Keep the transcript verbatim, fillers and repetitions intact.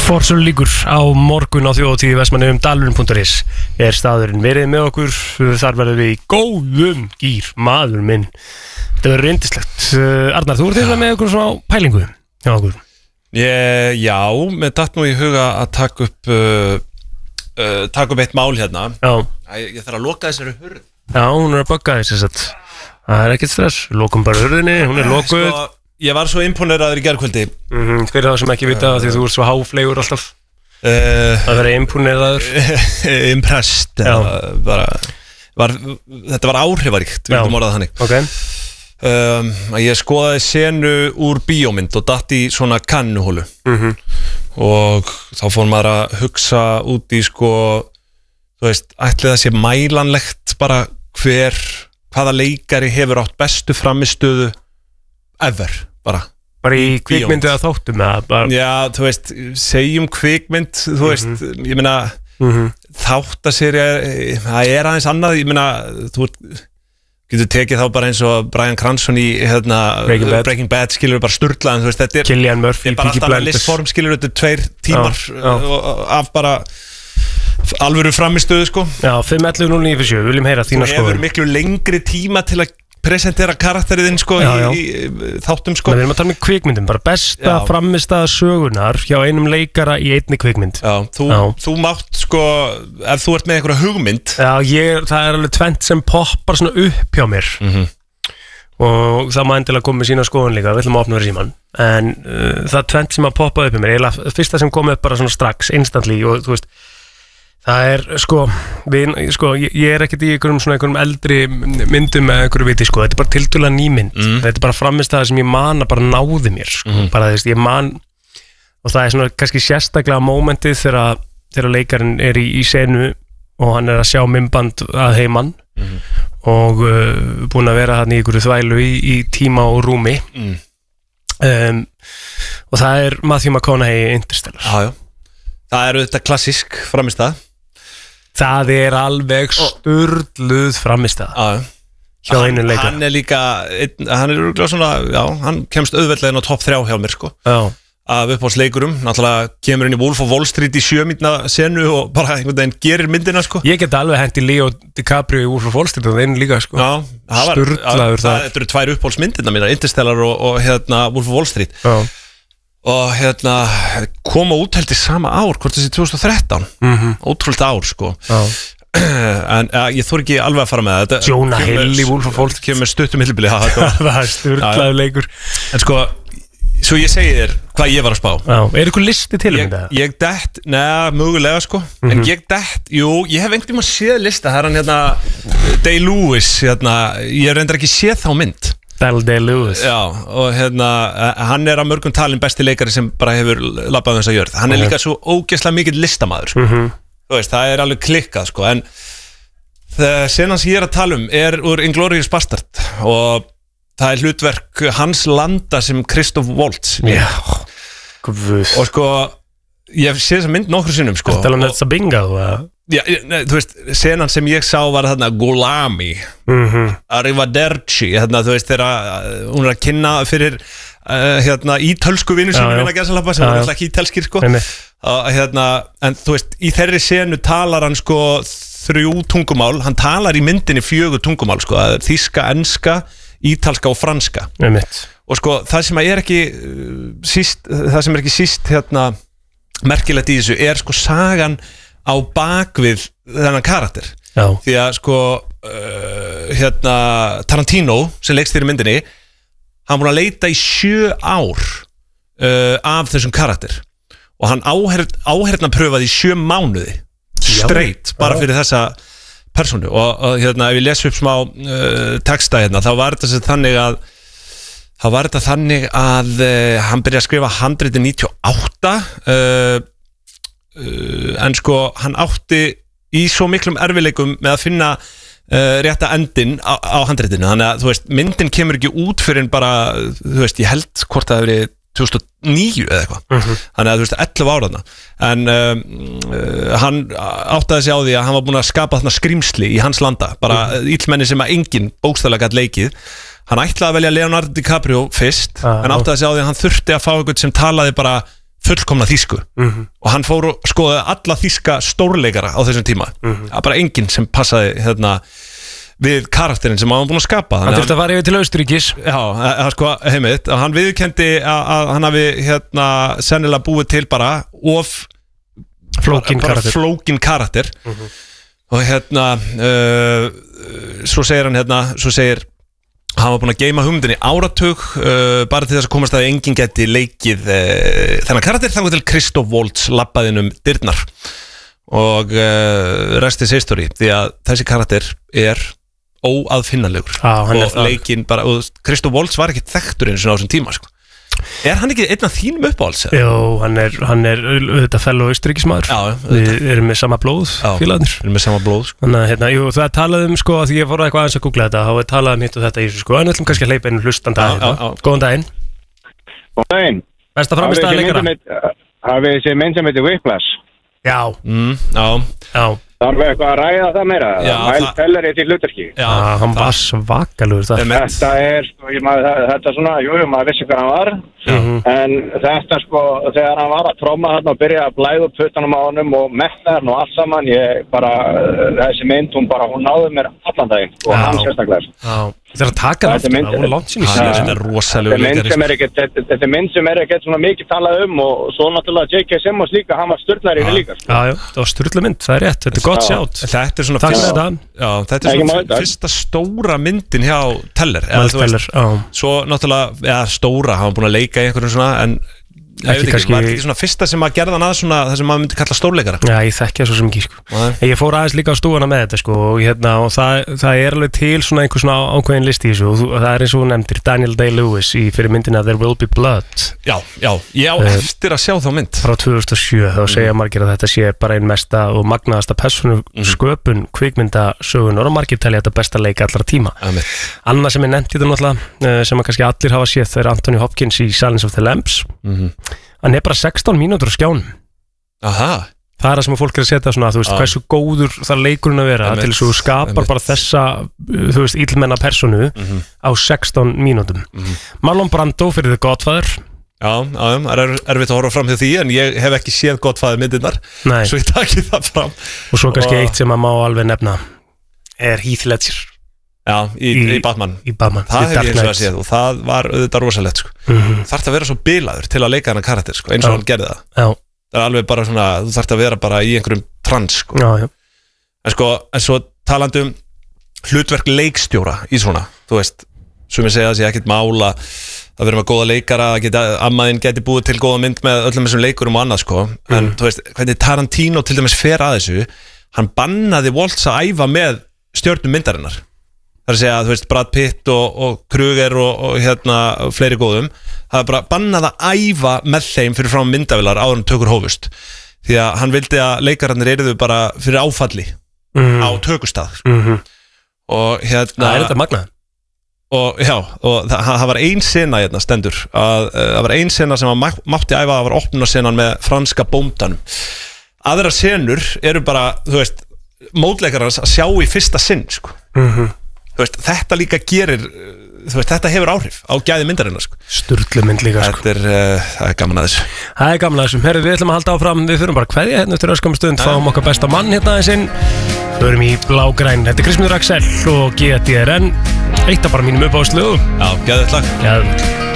Forsölu líkur á morgun á þjóðatíð Vestmannaeyjum dalurinn punktur is er staðurinn. Verið með okkur, þar verðum við í góðum gýr, maður minn. Þetta verður reyndislegt. Arnar, þú ert þeirra með okkur svona pælingu hjá okkur. Ég, já, með datt nú í huga að taka upp uh, uh, taka upp eitt mál hérna. Já. Ég, ég þarf að loka þessari hurð. Já, hún er að bugga þess að það er ekkert stress. Lokum bara hurðinni, hún er lokuð. Sko, ég var svo imponeraður í gærkvöldi. Mm-hmm. Fyrir það sem ekki vita uh, því þú ert svo háflegur alltaf uh, að vera imponeraður. Impressed bara, var, þetta var áhrifaríkt, við getum orðað þannig. Ok. um, Ég skoðaði senu úr bíómynd og datt í svona kannuhólu. Mm-hmm. Og þá fór maður að hugsa út í sko, þú veist, ætli það sé mælanlegt bara hver, hvaða leikari hefur átt bestu framistöðu ever, bara Bara í kvikmyndi eða þáttum eða bara... Já, þú veist, segjum kvikmynd, þú veist, mm-hmm. ég meina mm-hmm. þáttaserja, það er aðeins annað, ég meina, þú getur tekið þá bara eins og Bryan Cranston í hérna, Breaking Bad, Breaking Bad skilur bara sturlaðan, þú veist, þetta er Cillian Murphy, bara alltaf að listform skilur þetta tveir tímar já, já. af bara alvöru framistöðu, sko. Já, fimm ellefu núll níu fjögur sjö, viljum heyra þína skoðun. Þú hefur miklu lengri tíma til að presentera karakteriðinn sko já, já. Í, í þáttum sko. Við erum að tala með kvikmyndum, bara besta frammistaða sögunar hjá einum leikara í einni kvikmynd. Já, þú, já. þú mátt sko, ef þú ert með einhverja hugmynd. Já, ég, það er alveg tvennt sem poppar svona upp hjá mér. Mm-hmm. Og það má endilega koma með sína skoðun líka, við ætlum að opna fyrir síman. En uh, það er tvennt sem að poppa upp hjá mér. Eða fyrsta sem kom upp bara svona strax, instantly, og þú veist, það er, sko, við, sko ég, ég er ekkert í einhverjum svona einhverjum eldri myndum með einhverju viti, sko, þetta er bara tiltölulega nýmynd, mm. þetta er bara frammistaða sem ég man að bara náði mér, sko, mm. bara þú veist, ég man, og það er svona kannski sérstaklega mómentið þegar, þegar leikarinn er í, í senu og hann er að sjá mymband að heiman mm. og uh, búin að vera hann í einhverju þvælu í, í tíma og rúmi mm. um, og það er Matthew McConaughey Interstellar. Já, já, það eru þetta klassísk framistaða. Það er alveg sturluð framistaða hjá einu leikara. Hann er líka, hann er örgulega svona, já, hann kemst auðveldlega inn á topp þrjá hjá mér sko. Já. Af uppáhaldsleikurum, náttúrulega kemur inn í Wolf of Wall Street í sjö mínútna senu og bara einhvern veginn gerir myndina sko. Ég get alveg hent í Leo DiCaprio í Wolf of Wall Street og það einu líka sko. Já, það var, sturlaður það. Þetta eru tvær uppáhaldsmyndina mína, Interstellar og, og hérna Wolf of Wall Street. Já. Og hérna koma út held í sama ár, hvort þessi tvö þúsund og þrettán. Mm-hmm. Ótrúlega ár sko. Já. En ja, ég þór ekki alveg að fara með þetta. Jonah Hill í Wolf of Wall Street kemur stuttum millibili. Það er sturlaður leikur. En sko, svo ég segi þér hvað ég var að spá. Já, er eitthvað listi til um þetta? Ég, ég dætt, neða, mögulega sko. Mm-hmm. En ég dætt, jú, ég hef einhvern veginn séð lista. Það er hann hérna Day-Lewis, hérna, ég reyndar ekki séð þá mynd. Daniel Day-Lewis. Já, og hérna, hann er að mörgum talin besti leikari sem bara hefur labbað þess að jörð. Hann er okay. líka svo ógeðslega mikill listamaður sko. Mm-hmm. Þú veist, það er alveg klikkað sko. En það senan sem ég er að tala um er úr Inglourious Bastard og það er hlutverk Hans Landa sem Christoph Waltz. Já, guð. Og sko, ég hef séð þessa mynd nokkru sinnum sko. Það er alveg þetta binga þú að Já, ne, þú veist, senan sem ég sá var þarna Golami, mm-hmm. Arrivederci, hérna, þú veist, þegar hún er að kynna fyrir uh, hérna, ítölsku vinnu sínum minna gæsalappa sem var alltaf ekki ítalskir, sko. Uh, hérna, en þú veist, í þeirri senu talar hann, sko, þrjú tungumál, hann talar í myndinni fjögur tungumál, sko, það er þýska, enska, ítalska og franska. Einmitt. Og sko, það sem er ekki uh, síst, það sem er ekki síst, hérna, merkilegt í þessu er, sko, sagan á bakvið þennan karakter. Já. Því að sko uh, hérna Tarantino sem leikstýrir myndinni, hann búin að leita í sjö ár uh, af þessum karakter og hann áherd, áherdna pröfaði í sjö mánuði straight, bara fyrir þessa persónu og, og hérna ef ég les upp smá uh, texta hérna, þá var þetta þannig að þá var þetta þannig að uh, hann byrjaði að skrifa handritið níutíu og átta uh, Uh, en sko hann átti í svo miklum erfileikum með að finna uh, rétta endin á, á handritinu, þannig að þú veist myndin kemur ekki út fyrir en bara þú veist ég held hvort það hefur verið tvö þúsund og níu eða eitthvað, mm-hmm. þannig að þú veist ellefu áraðna en um, uh, hann áttaði sig á því að hann var búin að skapa þarna skrimsli í hans landa, bara mm-hmm. illmenni sem að enginn bókstaflega gat leikið. Hann ætlaði að velja Leonardo DiCaprio fyrst, ah, en áttaði sig á því að hann þurfti að fá einhvern sem talaði bara fullkomna þýsku mm-hmm. og hann fór og skoði alla þýska stórleikara á þessum tíma mm-hmm. það var bara enginn sem passaði hérna, við karakterinn sem hann var búin að skapa hann þurfti að fara yfir til Austurríkis já, það sko, heimitt hann viðurkenndi að, að hann hafi hérna, sennilega búið til bara of flókin karakter, flókin karakter. Mm-hmm. og hérna uh, svo segir hann hérna, svo segir hann var búin að geyma hugmyndinni áratug uh, bara til þess að komast að enginn geti leikið uh, þennan karakter þannig til Christoph Waltz labbaði um dyrnar og uh, rest is history því að þessi karakter er óaðfinnanlegur ah, og leikinn bara, og Christoph Waltz var ekki þekktur eins og á þessum tíma sko. Er hann ekki einn af þínum uppáhalds? Jó, hann er, hann er auðvitað fellow Austurríkismaður. Við erum með sama blóð, félagarnir. Við erum með sama blóð, sko. Þannig að, hérna, jú, það er talað um, sko, því ég fór eitthvað aðeins að googla þetta, þá er talað um hitt og þetta í þessu, sko, en við ætlum kannski að hleypa inn hlustanda að þetta. Góðan daginn. Góðan daginn. Besta framistæða leikara. Hafið þið séð mynd sem heitir Whiplash? Já. Mm, já. Já. Þarf við eitthvað að ræða það meira? Já, Miles Teller er til hlutverki. Já, hann var svakalur það. Þetta er, sko, ég maður, þetta er svona, jú, maður vissi hvað hann var, mm-hmm. en þetta, sko, þegar hann var að tróma þarna og byrja að blæða upp puttanum á honum og metta hann og allt saman, ég bara, þessi mynd, hún bara, hún náði mér allan daginn, og Já. hann sérstaklega. Já, þetta er að taka það aftur, hún er langt sinni síðan. Þetta er rosalega leikari. Þetta er mynd sem er ekkert svona mikið talað um og svo náttúrulega J K. Simmons líka, hann var sturlaður í því líka. Já, já, það var sturla mynd, það er rétt, þetta er gott sjátt. Þetta er svona Takk fyrsta, fyrir þetta. já, þetta er svona fyrsta stóra myndin hjá Teller. Miles Teller, já. Svo náttúrulega, ja, stóra, hann var búin að leika í einhverjum svona, en ég veit ekki, var þetta ekki svona fyrsta sem að gerða hann að svona það sem maður myndi kalla stórleikara? Já, ég þekki það svo sem ekki, sko. Nei. Ég fór aðeins líka á stúfana með þetta, sko, og, hérna, og það, það er alveg til svona einhver svona ákveðin listi í þessu, og það er eins og þú nefndir Daniel Day-Lewis í fyrir myndina There Will Be Blood. Já, já, ég á uh, eftir að sjá þá mynd. Frá tvö þúsund og sjö, þá segja margir að þetta sé bara einn mesta og magnaðasta persónu sköpun kvikmyndasögunar og margir telja þetta besta leik allra tíma. Amen. Annað sem ég nefndi þetta náttúrulega, sem að kannski allir hafa séð, það er Anthony Hopkins í Silence of the Lambs. Mm-hmm. Hann er bara sextán mínútur á skjánum. Aha. Það er það sem fólk er að setja svona, þú veist, ah. hversu góður það leikurinn að vera Emmeit. til þess að þú skapar Emmeit. bara þessa, þú veist, illmenna personu mm-hmm. á sextán mínútum. Mm-hmm. Marlon Brando fyrir The Godfather. Já, já, það er erfitt að horfa fram hjá því, en ég hef ekki séð Godfather myndirnar, Nei. svo ég taki það fram. Og svo kannski og... eitt sem að má alveg nefna er Heath Ledger. Já, í, í, í Batman. Í Batman. Það hef ég eins og að séð og það var auðvitað rosalegt, sko. Mm-hmm. Þarf að vera svo bilaður til að leika hana karakter, sko, eins og Já. hann gerði það. Já. Það er alveg bara svona, þú þarf að vera bara í einhverjum trans, sko. Já, já. En sko, en svo talandi um hlutverk leikstjóra í svona, þú veist, sem ég segja að það sé ekkert mála að vera með góða leikara, að geta, ammaðinn geti búið til góða mynd með öllum þessum leikurum og annað, sko. Mm. En þú veist, hvernig Tarantino til dæmis fer að þessu, hann bannaði Waltz að æfa með stjörnum myndarinnar. Það er að segja, þú veist, Brad Pitt og, og Kruger og, og hérna fleiri góðum, það er bara bannað að æfa með þeim fyrir frá myndavilar áður en tökur hófust, því að hann vildi að leikararnir eruðu bara fyrir áfalli mm. á tökustað, sko. Mm-hmm. Og hérna Það er þetta magnað. og já, og það, það var ein sena hérna stendur, að það var ein sena sem að mátti æfa, það var opnunarsenan með franska bóndanum. Aðra senur eru bara, þú veist, mótleikarans að sjá í fyrsta sinn, sko. Mhm. Þú veist, þetta líka gerir, þú veist, þetta hefur áhrif á gæði myndarinnar, sko. Sturlu mynd líka, sko. Þetta er, uh, það er gaman að þessu. Það er gaman að þessu. Herru, við ætlum að halda áfram, við förum bara að kveðja hérna eftir öskum stund, fáum okkar besta mann hérna aðeins inn, förum í blágræn. Þetta er Kristmundur Axel og G D R N, eitt af bara mínum uppáhaldslögum. Já, geðveikt lag. Já.